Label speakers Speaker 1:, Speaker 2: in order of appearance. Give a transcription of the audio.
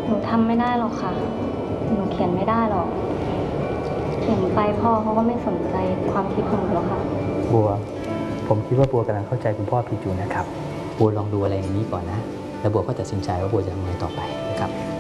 Speaker 1: หนูทำไม่ได้หรอกค่ะหนูเขียนไม่ได้หรอกเขียนไปพ่อเขาก็ไม่สนใจความคิดของหนูหรอกค่ะ
Speaker 2: บัวผมคิดว่าบัวกำลังเข้าใจคุณพ่อผิดอยู่นะครับบัวลองดูอะไรอย่างนี้ก่อนนะแล้วบัวก็ตัดสินใจว่าบัวจะทำไงต่อไปนะครับ